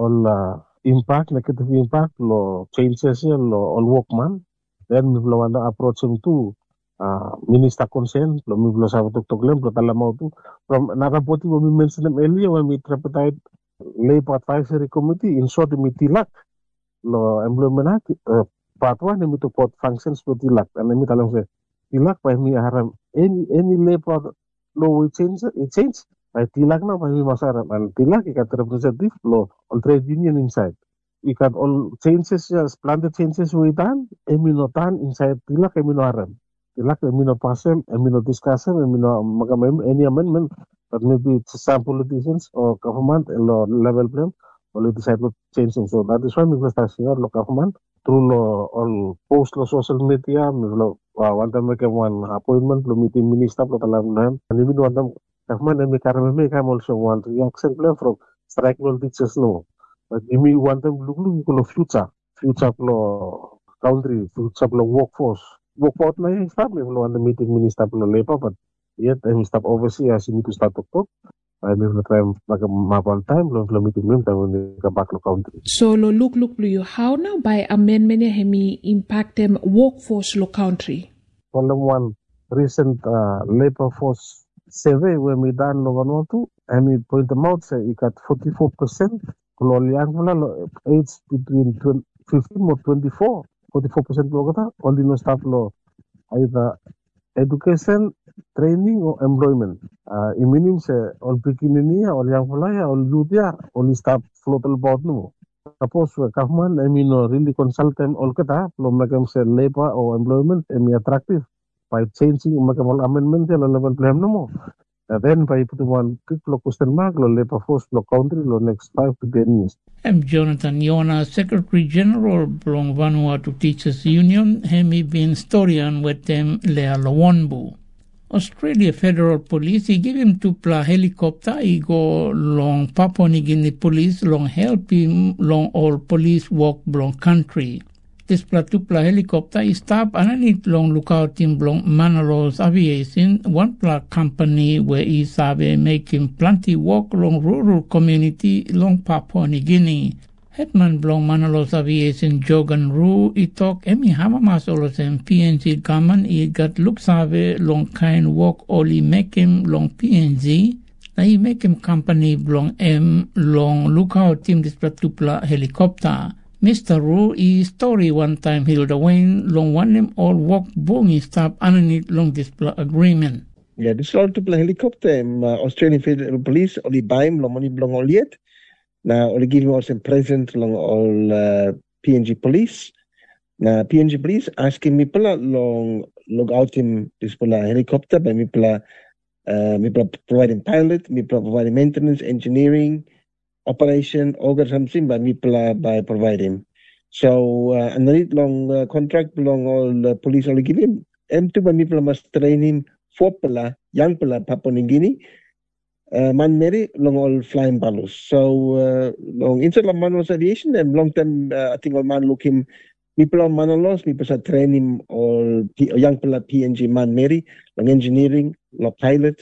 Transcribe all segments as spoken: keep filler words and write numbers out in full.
all uh, impact, negative impact, lo changes ya, lo all workman. Then mi belum ada approach him to uh, minister concern, lo mi belum sabat tuk tuk lem, lo tala mau tu. From nakapoti when we mentioned them earlier when we tripartite labor advisory committee, in short, mi tilak lo employment act, uh, part one mi to port functions lo tilak, and mi talang se tilak pa mi haram any any labor law will change, it change. Ay tilak na pa mi masaram, and tilak ikat representative law on trade union inside. We got all changes, yes, planted changes we done, emi no tan inside tilak, emi no haram. Tilak, emi no pass them, emi no discuss them, emi no makamem any amendment, but maybe it's some politicians or government or level plan or decide to change them. So that is why we must ask the government through law all post law social media, we will uh, want to make one appointment, lo meeting minister, lo talam nahem, and even want them government and make make I'm also want reaction plan from strike law teachers no. But if we want them look look lo future, future lo country, future lo workforce. Workforce na yung start, we want the meeting minister lo labor, but yet I'm stop overseas, you need to start to talk. I mean, the time like a map on time, long meeting room, time when they come back to country. So, lo look, look, lo how now by amendment, hemi impact them workforce lo country? Column one, recent uh, labor force survey when we done lo Vanuatu, and we point them out, say, you got forty-four percent, lo age between fifteen or twenty-four, forty-four percent lo kata, only no staff lo either education, training or employment. Uh, it means uh, all beginning all young people, all youth, all staff float about no. Suppose uh, government, I mean, uh, really consult them all kata, lo make them say labor or employment, I mean, attractive by changing, make them all amendment, lo level plan no more. Uh, then by put one quick lo question mark, lo labor force, lo country, lo next five to ten years. I'm Jonathan Yona, Secretary General Blong Vanuatu Teachers Union, hemi been historian with them Lea Lawonbu. Australia Federal Police, he give him to pla helicopter, he go long Papua New Guinea Police, long help him, long all police work blong country. This pla to pla helicopter, he stop and need long lookout in blong Manalos Aviation, one pla company where he sabe making plenty work long rural community long Papua New Guinea. Hetman blong Manalos Aviation Jogan Ru, he talk emi hamamas olosen P N G government, he got look sabe long kind work only make him long P N G, na he make him company blong M long lookout team this platupla helicopter. Mister Ru, he story one time Hilda Wayne long one him all work bongi stop underneath long display agreement. Yeah, this all to play helicopter, um, uh, Australian Federal Police, only buy him long money belong all yet. Now, only give him also present long all uh, P N G Police. Now, P N G Police asking me pala long log out him this pala helicopter, by me pala uh, me pala providing pilot, me pala providing maintenance, engineering, operation, organ something, by me pala by providing. So, uh, and then long uh, contract belong all uh, police only give him. M two by me pala must train him for pala, young pala Papua New Guinea. Uh, man Mary long all flying balloons. So uh, long instead of Manalos Aviation and long time uh, I think all man look him people on Manalos, people are training all P, young people P N G man Mary, long engineering, long pilot,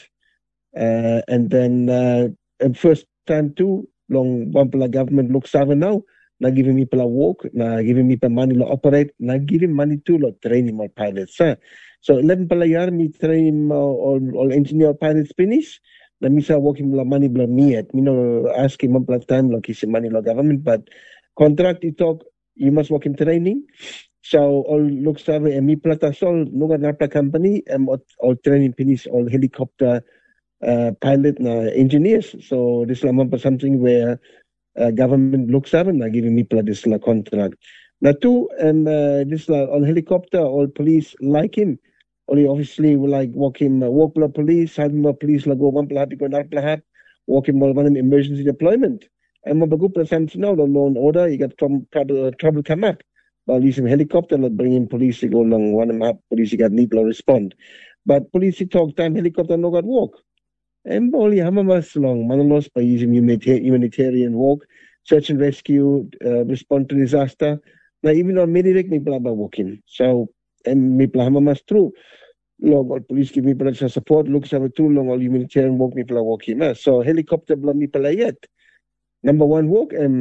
uh, and then uh, and first time too long one people government looks over now. Now giving people a walk, now giving people money to operate, now giving money to like training more pilots. Huh? So eleven people a year me train uh, all all engineer pilots finish. Let me say working la money bla me at me no ask him one time like he's money la government, but contract you talk you must work in training. So all looks over and me plata sol no got company and all, all training finish all helicopter uh, pilot na engineers. So this is something where uh, government looks over and giving me plata this la contract. Now two and uh, this la all helicopter all police like him. Only obviously we like walking uh, walk blood police, had more police like go one plahap, go another plahap, walking more one emergency deployment. And when we go to the now the law and order, you got trouble trouble, trouble come up. But using helicopter, like bring in police to go along one and a half police you got need to respond. But police talk time helicopter no got walk. And only hamamas long, manalos by using humanitarian walk, search and rescue, uh, respond to disaster. Now even on medic me blah blah walking. So and me blah hamamas true. Long all police give me extra support, looks over too long all humanitarian walk me blah walking. So helicopter blah me blah yet. Number one walk and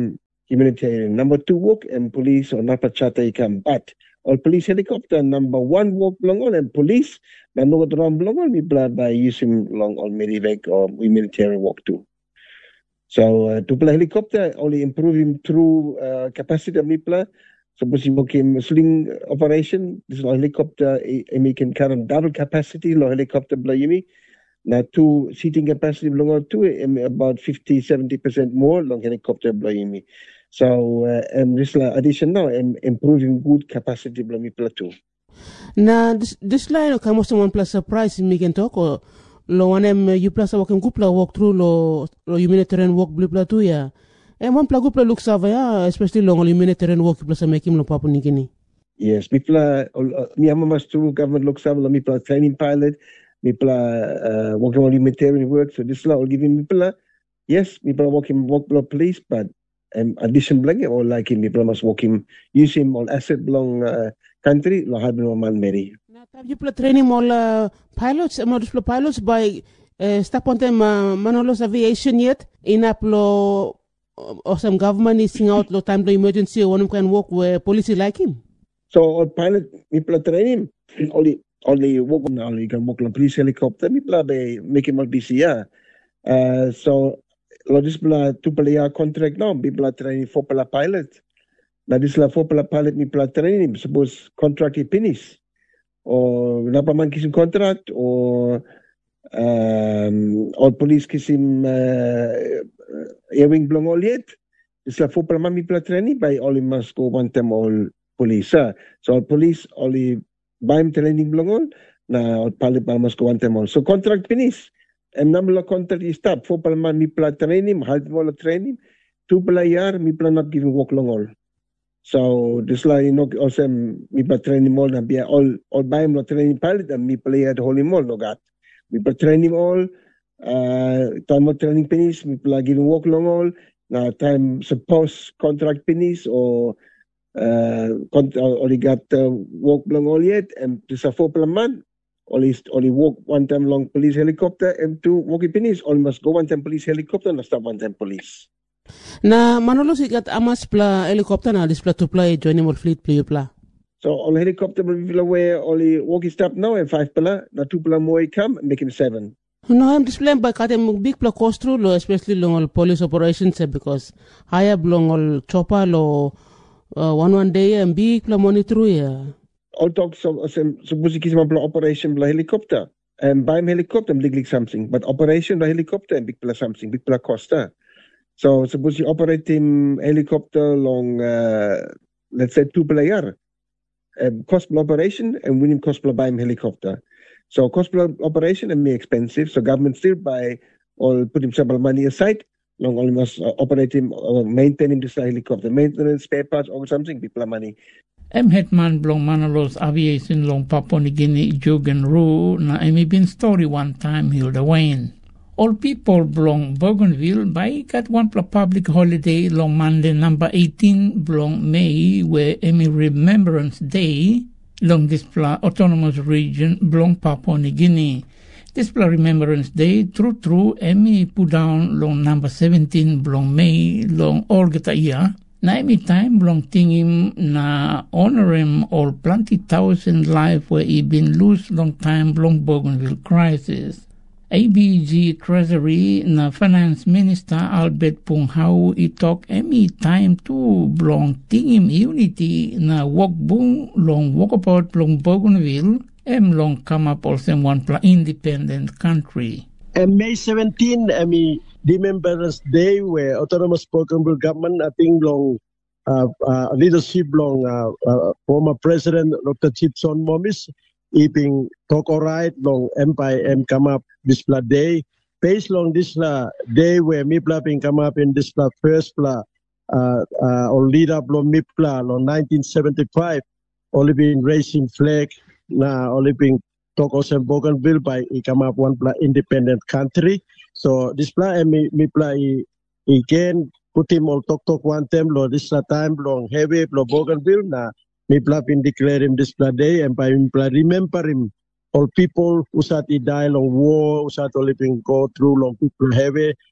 humanitarian. Number two work and police or napa chata ikam. But all police helicopter number one work long all and police na no drum long all mi bla by using long all medivac or humanitarian work too. So uh, to play helicopter only improving through uh, capacity of Mipla. Suppose you work in sling operation, this is a helicopter I can carry double capacity lo helicopter blayimi. Now two seating capacity belong to about fifty, seventy percent more long helicopter blayimi. So uh, and this uh, addition now and improving good capacity blayimi plateau. Now this this line come someone plus surprise me can talk or lo wanem you plus walking kupla walk through lo lo humanitarian walk blue plateau ya. And one plug upla looks over ya, especially long humanitarian walk plus make him lo Papua New Guinea. Yes, people mi ama mas through government looks over lo mi plus training pilot, mi plus uh, working on humanitarian work. So this law will give him mi plus yes, mi plus working walk below police, but um, addition blank or like him mi plus must work him use him all asset belong uh, country lo have no man Mary. Now you plus training all uh, pilots, more pilots by uh, step on them uh, Manolos aviation yet in uplo. Or some government is seeing out the time the emergency or one can work where police like him. So all pilot people train him. Only only work now you can work on police helicopter. People be make him all B C R. Uh, so lo this bla two player contract now. People training four player pilot. Now this la four player pilot people training him. Suppose contract he finish or napa man kisim contract or um, all police kisim. Uh, Ewing belong all yet. It's like for Palamami training by only must go one time all police. Uh. So all police only by training belong all. Now all pali must go one time all. So contract finish. And number of contract is stop. For Palamami training, half all training. Two player me plan not giving work long all. So this like you know also me training all na be all all by him training pilot and me play at holy mall no got. Me training all. Uh, time of training finish, we plug in work long all. Now time suppose contract finish or uh, con- only got uh, work long all yet, and this a four plan man. Only only work one time long police helicopter and two work finish. Almost go one time police helicopter and stop one time police. Na Manolo sigat amas pla helicopter na this pla to play joining more fleet play pla. So all helicopter will be where only walkie stop now and five pala. Now two pala more come and make him seven. No, I'm displaying by cutting big block cost through, especially long all police operations because higher long all chopper lo uh, one one day and big pla money through yeah. All talks of suppose you kiss operation bla helicopter and buy helicopter big like something, but operation bla helicopter and big pla something, big pla costa. So suppose you operate him helicopter long uh, let's say two pla year. Um, cost bla operation and winning cost bla buy him helicopter. So cost per operation and more expensive. So government still buy or put him several money aside. Long only must uh, operate him or maintain him this helicopter. Maintenance, spare parts or something, people money. Em hetman blong Manolos aviation long Papua New Guinea Jogan Ru na emi bin story one time Hilda Wayne. All people belong Bougainville by got one public holiday long Monday number eighteen belong May where emi Remembrance Day long this pla autonomous region belong Papua New Guinea. This pla Remembrance Day true true emi put down long number seventeen belong May long Olgata ia. Na emi time belong tingim na honor him all plenty thousand life where he been lose long time belong Bougainville crisis. A B G Treasury na Finance Minister Albert Punghau i talk emi time to belong tingim unity na walk bung long walkabout long Bougainville em long come up also one pla independent country. And May seventeenth, I mean, Remembrance Day where autonomous Bougainville government I think long uh, uh, leadership long uh, uh, former President Doctor Chipson Momis Iping talk alright long empire and come up this pla day. Based long this pla day where Mipla ping come up in this pla first pla uh uh or lead up long Mipla long nineteen seventy-five only been raising flag na only been talk also Bougainville by it come up one pla independent country. So this pla and Mipla again put him all talk talk one time lo this pla time long heavy lo Bougainville na Mipla been declare him this pla day and by Mipla remember him all people who sat die long war who sat only been go through long people heavy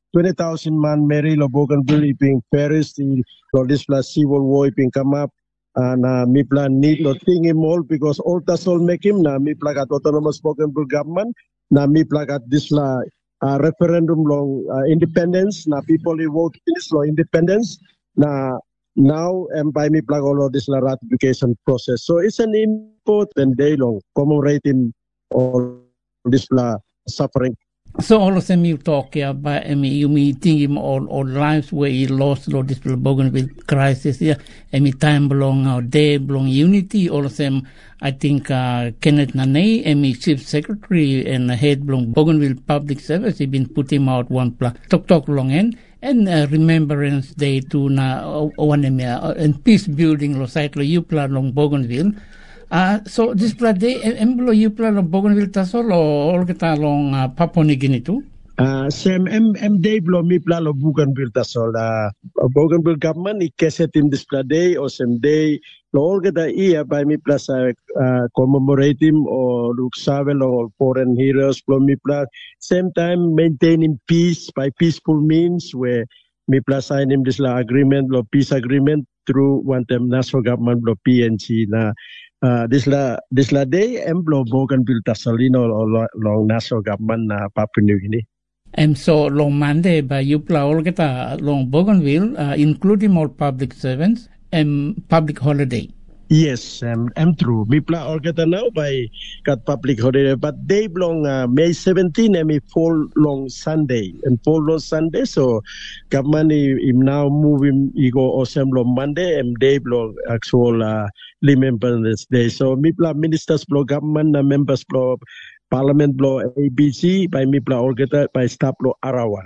twenty thousand man Mary lo Bougainville iping Paris the lo display civil war iping come up and uh, mi plan need lo thing him all because all tas all make him na mi plakat autonomous Bougainville government na mi plakat display uh, referendum long uh, independence na people who vote this lo independence na now and by me plug all of this la ratification process. So it's an important day long commemorating all this la suffering. So all of them you talk about, I mean, you meeting him all, all lives where he lost all this Bougainville crisis here, any time belong our day belong unity, all of them, I think, uh, Kenneth Nane, Emi Chief Secretary and head belong Bougainville Public Service, he been put him out one pla, talk talk long end, and uh, Remembrance Day to na, uh, one, uh, and peace building, lo site lo you plan long Bougainville. Uh, so this plade emblo you plan of Bougainville tasol o all kita long uh, Papua New Guinea too? Uh, Sam M M day blo mi plan of Bougainville tasol uh, Bougainville government I keset in this plade o same day lo all kita iya by mi plus uh, uh, commemorate him or look savel or foreign heroes blo mi plus same time maintaining peace by peaceful means where mi plus sign him this la agreement lo peace agreement through one time national government lo P N G na Uh, this la this la day emblo Bougainville tasolino long national government na Papua New Guinea. And so long Monday by you pla all kita long Bougainville, uh, including all public servants and public holiday. Yes, um, I'm true. We plan all get now by got public holiday, but they belong uh, May seventeenth and me fall long Sunday and fall long Sunday. So government im now moving ego awesome long Monday and they belong actual uh, Remembrance Day. So me plan ministers blow government uh, members blow parliament blow A B C by me plan all get by staff blow Arawa.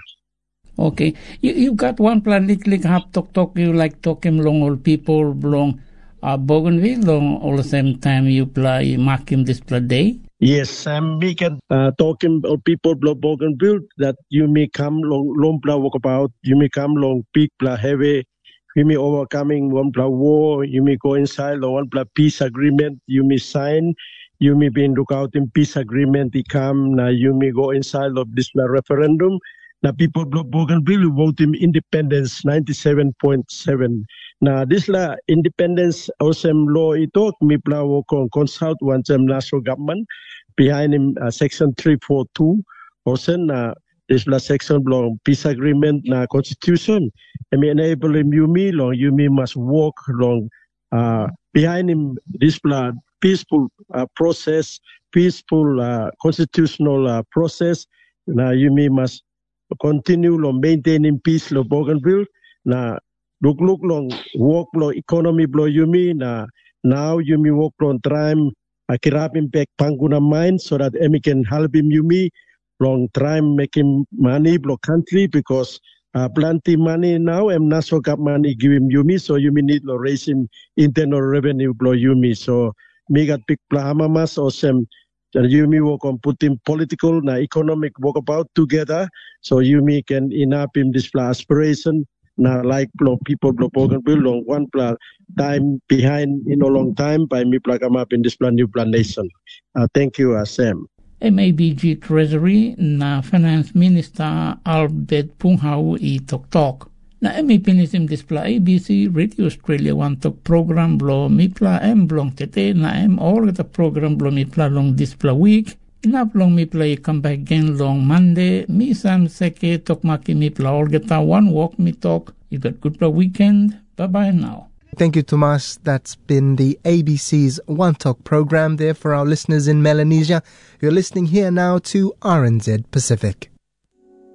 Okay, you you got one plan lik lik hap talk talk you like talking long all people belong. Uh, Bougainville, long, all the same time you play, mark him this day? Yes, um, we can uh, talk him or people blow Bougainville that you may come long, long pla walk about, you may come long big pla heavy, you may overcoming one pla war, you may go inside the one pla peace agreement, you may sign, you may be in lookout in peace agreement, he come, now you may go inside of this pla referendum. Now people block Bougainville vote him independence ninety-seven point seven. Now this la independence awesome law ito mi pla wo consult one time national government behind him uh, section three forty-two also na this la section long peace agreement na constitution and me enable him you me long you me must walk long uh, behind him this la peaceful uh, process peaceful uh, constitutional uh, process now you me must continue long maintaining peace lo Bougainville na look look long work lo economy blow you mean na now you me work long time akirap impact panguna mine so that emi can help him you me long time making money blow country because uh, plenty money now and national government give him you me so you me need to raise him internal revenue blow you me so me got big plahamamas or some and you me work on putting political na economic work about together so you me can enough him this aspiration na like blow people blow Bougainville long one plan time behind in a long time by me plug them up in this plan new plan nation. Uh, thank you, uh, Sam. M A B G Treasury na Finance Minister Albert Punghau i Tok Tok. Na emi pinisim displa A B C Radio Australia one Tok program blo mipla em blong tete na em all the program blo mipla long displa week. Inap long mipla come back again long Monday. Mi sam seke tok maki mipla all geta one walk mi talk. You got good weekend. Bye bye now. Thank you, Tomas. That's been the A B C's One Talk program there for our listeners in Melanesia. You're listening here now to R N Z Pacific.